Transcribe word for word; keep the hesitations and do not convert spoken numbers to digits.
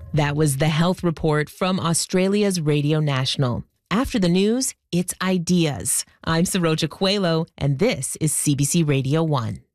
That was the Health Report from Australia's Radio National. After the news, it's Ideas. I'm Saroja Coelho, and this is C B C Radio one.